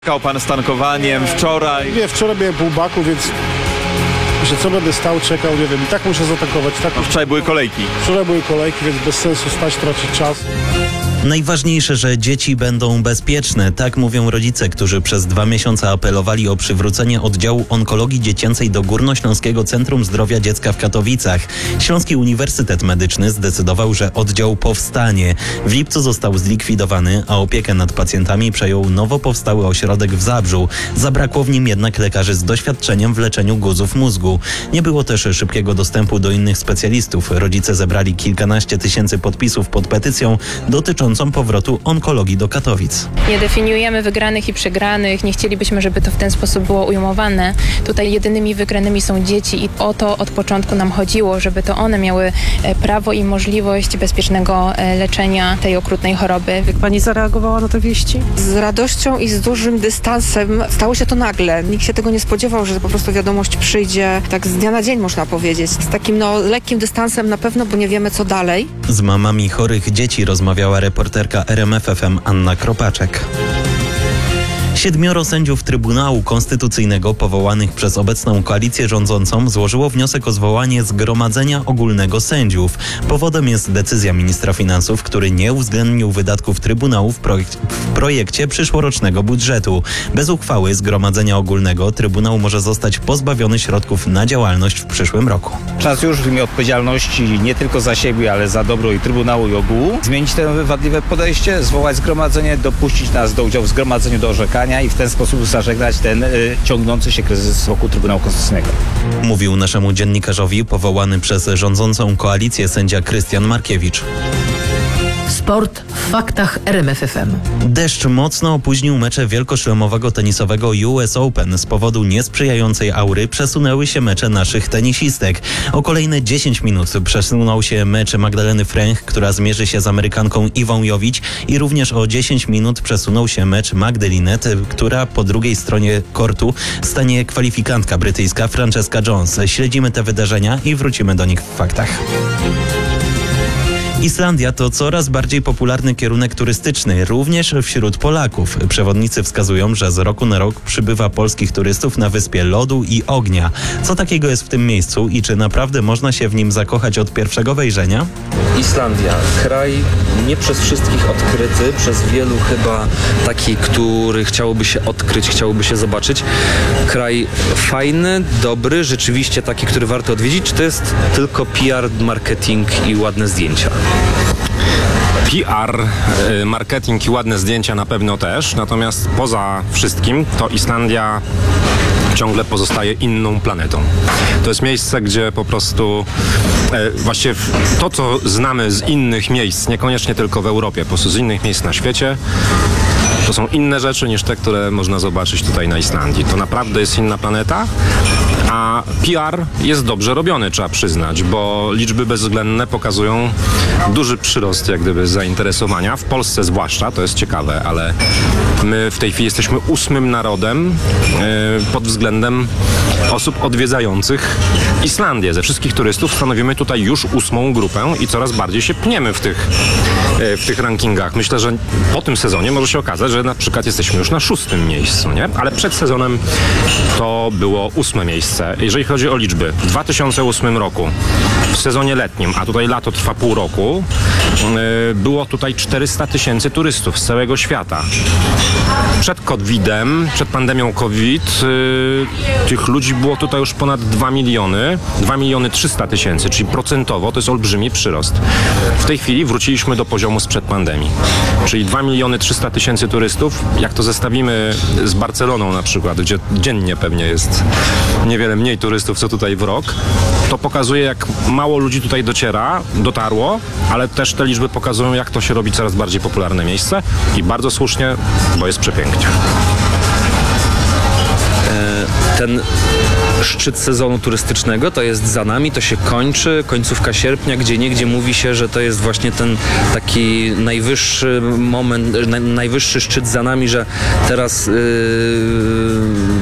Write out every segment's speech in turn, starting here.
Czekał pan z tankowaniem wczoraj. Nie, wczoraj miałem pół baku, więc myślę, co będę stał, czekał, nie wiem, i tak muszę zatankować. Tak, Wczoraj były kolejki. wczoraj były kolejki, więc bez sensu stać, tracić czas. Najważniejsze, że dzieci będą bezpieczne. Tak mówią rodzice, którzy przez 2 miesiące apelowali o przywrócenie oddziału onkologii dziecięcej do Górnośląskiego Centrum Zdrowia Dziecka w Katowicach. Śląski Uniwersytet Medyczny zdecydował, że oddział powstanie. W lipcu został zlikwidowany, a opiekę nad pacjentami przejął nowo powstały ośrodek w Zabrzu. Zabrakło w nim jednak lekarzy z doświadczeniem w leczeniu guzów mózgu. Nie było też szybkiego dostępu do innych specjalistów. Rodzice zebrali kilkanaście tysięcy podpisów pod petycją dotyczącą powrotu onkologii do Katowic. Nie definiujemy wygranych i przegranych, nie chcielibyśmy, żeby to w ten sposób było ujmowane. Tutaj jedynymi wygranymi są dzieci i o to od początku nam chodziło, żeby to one miały prawo i możliwość bezpiecznego leczenia tej okrutnej choroby. Jak pani zareagowała na te wieści? Z radością i z dużym dystansem. Stało się to nagle. Nikt się tego nie spodziewał, że po prostu wiadomość przyjdzie tak z dnia na dzień, można powiedzieć. Z takim lekkim dystansem na pewno, bo nie wiemy co dalej. Z mamami chorych dzieci rozmawiała reporterka RMF FM Anna Kropaczek. 7 sędziów Trybunału Konstytucyjnego powołanych przez obecną koalicję rządzącą złożyło wniosek o zwołanie Zgromadzenia Ogólnego Sędziów. Powodem jest decyzja ministra finansów, który nie uwzględnił wydatków Trybunału w projekcie przyszłorocznego budżetu. Bez uchwały Zgromadzenia Ogólnego Trybunał może zostać pozbawiony środków na działalność w przyszłym roku. Czas już w imię odpowiedzialności nie tylko za siebie, ale za dobro i Trybunału i ogółu zmienić to wadliwe podejście, zwołać zgromadzenie, dopuścić nas do udziału w zgromadzeniu do orzekania i w ten sposób zażegnać ten ciągnący się kryzys wokół Trybunału Konstytucyjnego. Mówił naszemu dziennikarzowi powołany przez rządzącą koalicję sędzia Krystian Markiewicz. Sport w faktach RMF FM. Deszcz mocno opóźnił mecze wielkoszlemowego tenisowego US Open. Z powodu niesprzyjającej aury przesunęły się mecze naszych tenisistek. O kolejne 10 minut przesunął się mecz Magdaleny Fręch, która zmierzy się z Amerykanką Iwą Jowić, i również o 10 minut przesunął się mecz Magdy Linette, która po drugiej stronie kortu stanie kwalifikantka brytyjska Francesca Jones. Śledzimy te wydarzenia i wrócimy do nich w faktach. Islandia to coraz bardziej popularny kierunek turystyczny, również wśród Polaków. Przewodnicy wskazują, że z roku na rok przybywa polskich turystów na wyspie lodu i ognia. Co takiego jest w tym miejscu i czy naprawdę można się w nim zakochać od pierwszego wejrzenia? Islandia, kraj nie przez wszystkich odkryty, przez wielu chyba taki, który chciałoby się odkryć, chciałoby się zobaczyć. Kraj fajny, dobry, rzeczywiście taki, który warto odwiedzić, czy to jest tylko PR, marketing i ładne zdjęcia? PR, marketing i ładne zdjęcia na pewno też, natomiast poza wszystkim to Islandia ciągle pozostaje inną planetą. To jest miejsce, gdzie po prostu właściwie to, co znamy z innych miejsc, niekoniecznie tylko w Europie, po prostu z innych miejsc na świecie, to są inne rzeczy niż te, które można zobaczyć tutaj na Islandii. To naprawdę jest inna planeta, a PR jest dobrze robiony, trzeba przyznać, bo liczby bezwzględne pokazują duży przyrost jak gdyby zainteresowania. W Polsce zwłaszcza, to jest ciekawe, ale my w tej chwili jesteśmy 8. narodem pod względem osób odwiedzających Islandię. Ze wszystkich turystów stanowimy tutaj już 8. grupę i coraz bardziej się pniemy w tych rankingach. Myślę, że po tym sezonie może się okazać, że na przykład jesteśmy już na 6. miejscu, nie? Ale przed sezonem to było 8. miejsce. Jeżeli chodzi o liczby, w 2008 roku w sezonie letnim, a tutaj lato trwa pół roku, było tutaj 400 000 turystów z całego świata. Przed COVID-em, przed pandemią COVID, tych ludzi było tutaj już ponad 2 miliony, 300 000, czyli procentowo to jest olbrzymi przyrost. W tej chwili wróciliśmy do poziomu sprzed pandemii, czyli 2 300 000 turystów. Jak to zestawimy z Barceloną na przykład, gdzie dziennie pewnie jest niewiele mniej turystów, co tutaj w rok, to pokazuje, jak mało ludzi tutaj dotarło, ale też te liczby pokazują, jak to się robi coraz bardziej popularne miejsce i bardzo słusznie, bo jest przepięknie. Ten szczyt sezonu turystycznego to jest za nami, to się kończy, końcówka sierpnia, gdzieniegdzie mówi się, że to jest właśnie ten taki najwyższy moment, najwyższy szczyt za nami, że teraz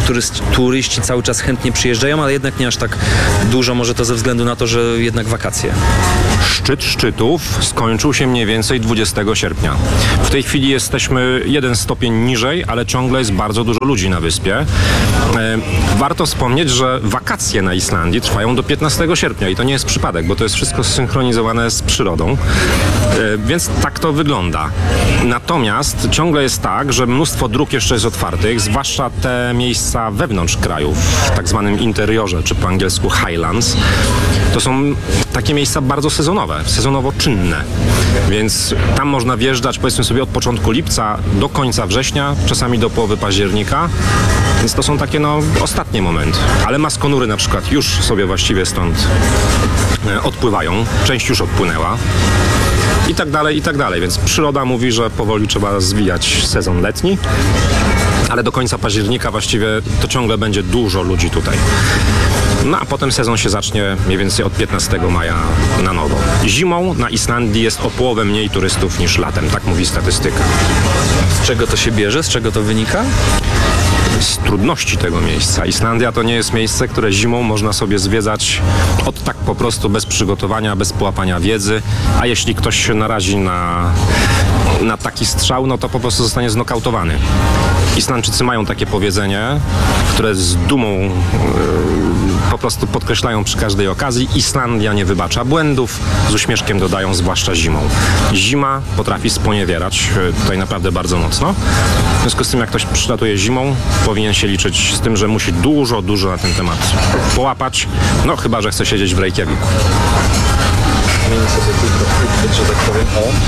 turyści cały czas chętnie przyjeżdżają, ale jednak nie aż tak dużo, może to ze względu na to, że jednak wakacje. Szczyt szczytów skończył się mniej więcej 20 sierpnia. W tej chwili jesteśmy 1 stopień niżej, ale ciągle jest bardzo dużo ludzi na wyspie. Warto wspomnieć, że wakacje na Islandii trwają do 15 sierpnia i to nie jest przypadek, bo to jest wszystko zsynchronizowane z przyrodą, więc tak to wygląda. Natomiast ciągle jest tak, że mnóstwo dróg jeszcze jest otwartych, zwłaszcza te miejsca wewnątrz kraju, w tak zwanym interiorze, czy po angielsku Highlands. To są takie miejsca bardzo sezonowo czynne, więc tam można wjeżdżać, powiedzmy sobie, od początku lipca do końca września, czasami do połowy października, więc to są takie ostatnie momenty. Ale Maskonury na przykład już sobie właściwie stąd odpływają, część już odpłynęła. I tak dalej, więc przyroda mówi, że powoli trzeba zwijać sezon letni, ale do końca października właściwie to ciągle będzie dużo ludzi tutaj. No a potem sezon się zacznie mniej więcej od 15 maja na nowo. Zimą na Islandii jest o połowę mniej turystów niż latem, tak mówi statystyka. Z czego to się bierze? Z czego to wynika? Z trudności tego miejsca. Islandia to nie jest miejsce, które zimą można sobie zwiedzać od tak po prostu bez przygotowania, bez połapania wiedzy, a jeśli ktoś się narazi na taki strzał, no to po prostu zostanie znokautowany. Islandczycy mają takie powiedzenie, które z dumą po prostu podkreślają przy każdej okazji: Islandia nie wybacza błędów, z uśmieszkiem dodają, zwłaszcza zimą. Zima potrafi sponiewierać tutaj naprawdę bardzo mocno. W związku z tym, jak ktoś przylatuje zimą, powinien się liczyć z tym, że musi dużo na ten temat połapać, no chyba że chce siedzieć w Reykjaviku. Zmienię sobie tylko, że tak powiem,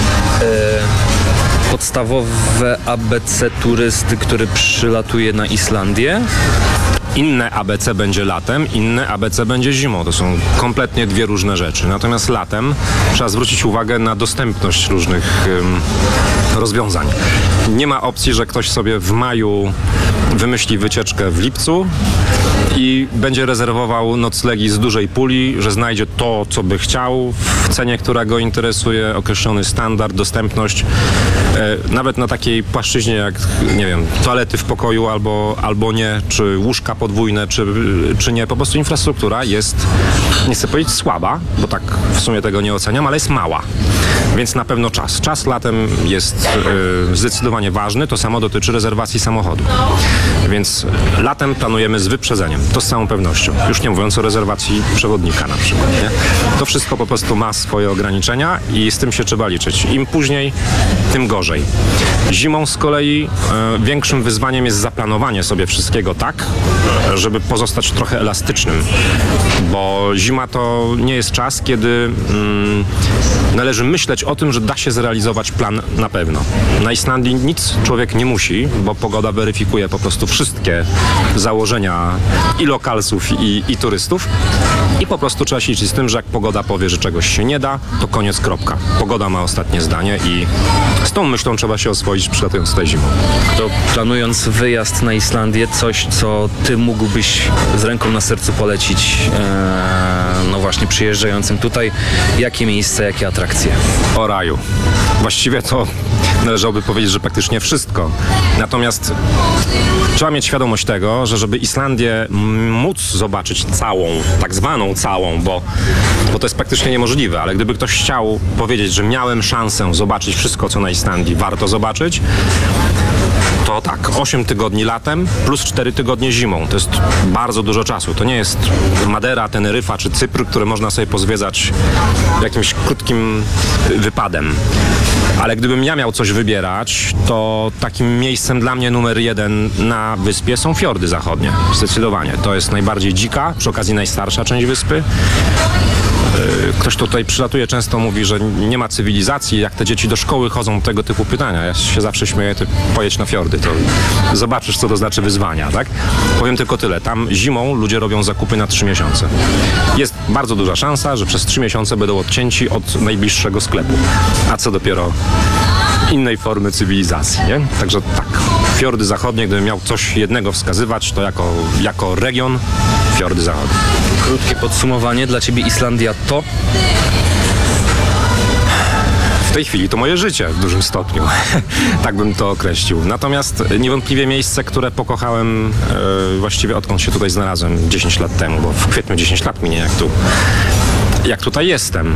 podstawowe ABC turysty, który przylatuje na Islandię. Inne ABC będzie latem, inne ABC będzie zimą. To są kompletnie dwie różne rzeczy. Natomiast latem trzeba zwrócić uwagę na dostępność różnych rozwiązań. Nie ma opcji, że ktoś sobie w maju wymyśli wycieczkę w lipcu i będzie rezerwował noclegi z dużej puli, że znajdzie to, co by chciał, w cenie, która go interesuje, określony standard, dostępność. Nawet na takiej płaszczyźnie jak, nie wiem, toalety w pokoju albo nie, czy łóżka podwójne, czy nie. Po prostu infrastruktura jest, nie chcę powiedzieć słaba, bo tak w sumie tego nie oceniam, ale jest mała. Więc na pewno czas. Czas latem jest zdecydowanie ważny. To samo dotyczy rezerwacji samochodu. Więc latem planujemy z wyprzedzeniem. To z całą pewnością. Już nie mówiąc o rezerwacji przewodnika na przykład. Nie? To wszystko po prostu ma swoje ograniczenia i z tym się trzeba liczyć. Im później, tym gorzej. Zimą z kolei większym wyzwaniem jest zaplanowanie sobie wszystkiego tak, żeby pozostać trochę elastycznym. Bo zima to nie jest czas, kiedy należy myśleć o tym, że da się zrealizować plan na pewno. Na Islandii nic człowiek nie musi, bo pogoda weryfikuje po prostu wszystkie założenia i lokalsów, i turystów. I po prostu trzeba się liczyć z tym, że jak pogoda powie, że czegoś się nie da, to koniec, kropka. Pogoda ma ostatnie zdanie i z tą myślą trzeba się oswoić, przylatując tutaj zimą. To planując wyjazd na Islandię, coś, co ty mógłbyś z ręką na sercu polecić, no właśnie przyjeżdżającym tutaj, jakie miejsca, jakie atrakcje? O raju. Właściwie to należałoby powiedzieć, że praktycznie wszystko. Natomiast trzeba mieć świadomość tego, że żeby Islandię móc zobaczyć całą, tak zwaną całą, bo to jest praktycznie niemożliwe, ale gdyby ktoś chciał powiedzieć, że miałem szansę zobaczyć wszystko, co na Islandii warto zobaczyć, to tak, 8 tygodni latem plus 4 tygodnie zimą. To jest bardzo dużo czasu. To nie jest Madera, Teneryfa czy Cypr, które można sobie pozwiedzać jakimś krótkim wypadem. Ale gdybym ja miał coś wybierać, to takim miejscem dla mnie numer 1 na wyspie są fiordy zachodnie. Zdecydowanie. To jest najbardziej dzika, przy okazji najstarsza część wyspy. Ktoś tutaj przylatuje, często mówi, że nie ma cywilizacji. Jak te dzieci do szkoły chodzą, tego typu pytania. Ja się zawsze śmieję, ty pojedź na fiordy, to zobaczysz, co to znaczy wyzwania, tak? Powiem tylko tyle. Tam zimą ludzie robią zakupy na 3 miesiące. Jest bardzo duża szansa, że przez 3 miesiące będą odcięci od najbliższego sklepu. A co dopiero innej formy cywilizacji, nie? Także tak, fiordy zachodnie, gdybym miał coś jednego wskazywać, to jako region fiordy zachodnie. Krótkie podsumowanie. Dla ciebie Islandia to? w tej chwili to moje życie w dużym stopniu. Tak bym to określił. Natomiast niewątpliwie miejsce, które pokochałem właściwie odkąd się tutaj znalazłem 10 lat temu, bo w kwietniu 10 lat minie, jak tutaj jestem.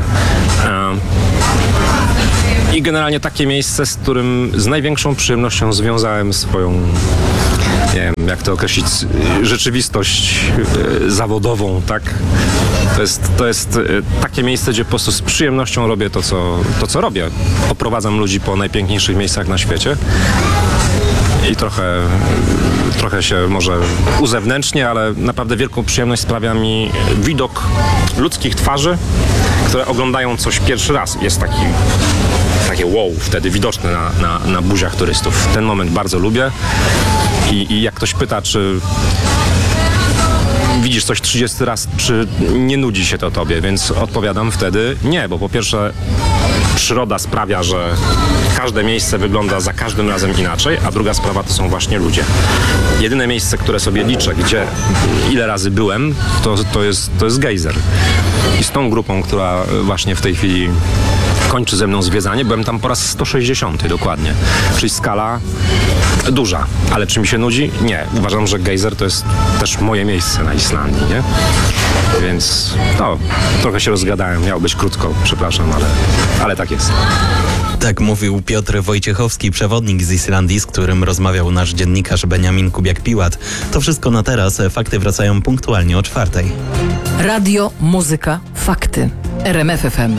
I generalnie takie miejsce, z którym z największą przyjemnością związałem swoją, nie wiem, jak to określić, rzeczywistość zawodową, tak? To jest takie miejsce, gdzie po prostu z przyjemnością robię to, co robię. Oprowadzam ludzi po najpiękniejszych miejscach na świecie. I trochę się może uzewnętrznie, ale naprawdę wielką przyjemność sprawia mi widok ludzkich twarzy, które oglądają coś pierwszy raz. Jest takie wow wtedy widoczne na buziach turystów. Ten moment bardzo lubię i jak ktoś pyta, czy widzisz coś 30 raz, czy nie nudzi się to tobie, więc odpowiadam wtedy nie, bo po pierwsze przyroda sprawia, że każde miejsce wygląda za każdym razem inaczej, a druga sprawa to są właśnie ludzie. Jedyne miejsce, które sobie liczę, ile razy byłem, to jest gejzer. I z tą grupą, która właśnie w tej chwili kończy ze mną zwiedzanie, byłem tam po raz 160 dokładnie. Czyli skala duża. Ale czy mi się nudzi? Nie. Uważam, że gejzer to jest też moje miejsce na Islandii, nie? Więc trochę się rozgadałem. Miało być krótko, przepraszam, ale tak jest. Tak mówił Piotr Wojciechowski, przewodnik z Islandii, z którym rozmawiał nasz dziennikarz Beniamin Kubiak-Piłat. To wszystko na teraz. Fakty wracają punktualnie o 4:00. Radio, muzyka, fakty. RMF FM.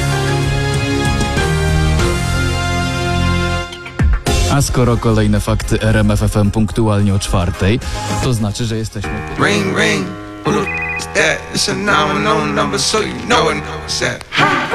A skoro kolejne fakty RMF FM punktualnie o 4:00, to znaczy, że jesteśmy... Ring, ring. Who the f- is that? It's a 910 number, so you know it. What's that?